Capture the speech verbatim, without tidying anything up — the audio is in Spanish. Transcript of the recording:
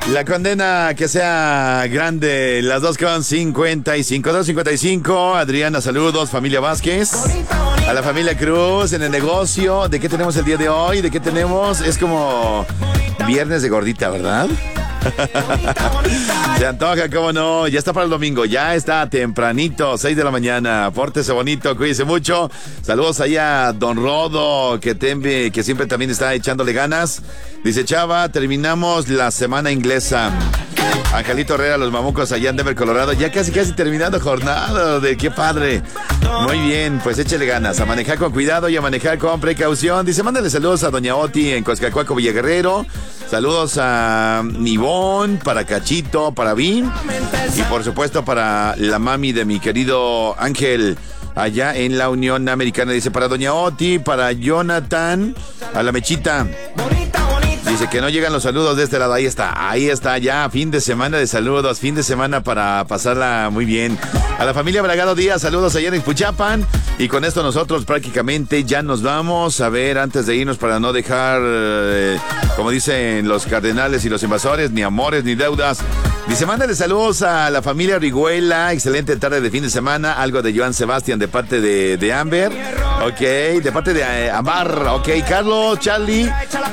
La condena que sea grande, las dos con cincuenta y cinco, dos cincuenta y cinco. Adriana, saludos, familia Vázquez. A la familia Cruz en el negocio. ¿De qué tenemos el día de hoy? ¿De qué tenemos? Es como viernes de gordita, ¿verdad? Se antoja, cómo no. Ya está para el domingo, ya está tempranito, seis de la mañana. Pórtese bonito, cuídese mucho. Saludos allá a Don Rodo, que, tembe, que siempre también está echándole ganas. Dice Chava, terminamos la semana inglesa. Angelito Herrera, los mamucos allá en Denver, Colorado. Ya casi, casi terminando jornada. De qué padre. Muy bien, pues échale ganas. A manejar con cuidado y a manejar con precaución. Dice, mándale saludos a Doña Oti en Coscacuaco, Villaguerrero. Saludos a Nibón, para Cachito, para Vin. Y por supuesto para la mami de mi querido Ángel, allá en la Unión Americana. Dice, para Doña Oti, para Jonathan, a la Mechita. Dice que no llegan los saludos de este lado. Ahí está, ahí está ya. Fin de semana de saludos. Fin de semana para pasarla muy bien. A la familia Bragado Díaz, saludos allá en Ixpuchapan. Y con esto nosotros prácticamente ya nos vamos. A ver, antes de irnos para no dejar, eh, como dicen los cardenales y los invasores, ni amores ni deudas. Dice, mándale saludos a la familia Orihuela. Excelente tarde de fin de semana. Algo de Joan Sebastián de parte de, de Amber. Ok, de parte de eh, Amar. Ok, Carlos, Charlie.